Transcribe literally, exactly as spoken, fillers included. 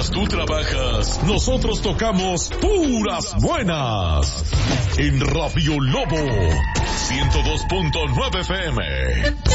Mientras tú trabajas, nosotros tocamos puras buenas. En Radio Lobo, ciento dos punto nueve F M.